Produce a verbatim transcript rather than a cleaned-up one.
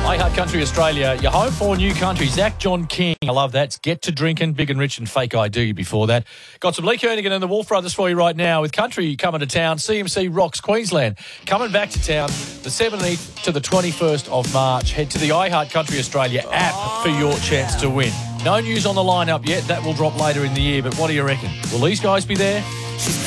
iHeart Country Australia, your home for new country. Zach John King. I love that. It's Get to Drinking, Big and Rich and Fake I D before that. Got some Lee Kernaghan and the Wolf Brothers for you right now with country coming to town. C M C Rocks Queensland coming back to town the seventeenth to the twenty-first of March. Head to the iHeart Country Australia app for your chance to win. No news on the lineup yet. That will drop later in the year, but what do you reckon? Will these guys be there?